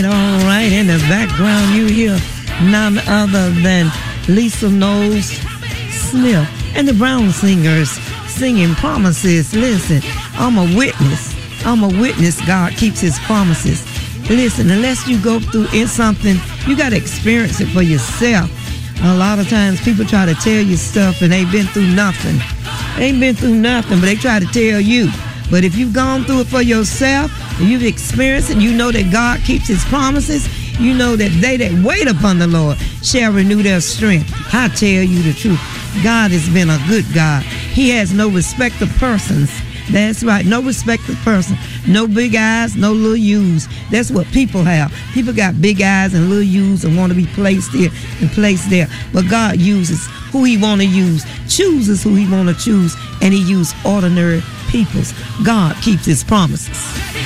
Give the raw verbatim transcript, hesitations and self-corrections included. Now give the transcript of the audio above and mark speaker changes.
Speaker 1: All right, in the background you hear none other than Lisa Knowles Smith and the Brown Singers singing Promises. Listen, I'm a witness. I'm a witness God keeps his promises. Listen, unless you go through in something, you got to experience it for yourself. A lot of times people try to tell you stuff and they've been through nothing. They ain't been through nothing, but they try to tell you. But if you've gone through it for yourself, and you've experienced it, you know that God keeps his promises, you know that they that wait upon the Lord shall renew their strength. I tell you the truth. God has been a good God. He has no respect of persons. That's right, no respect of person. No big eyes, no little U's. That's what people have. People got big eyes and little U's and want to be placed here and placed there. But God uses who he want to use, chooses who he want to choose, and he uses ordinary peoples. God keeps his promises.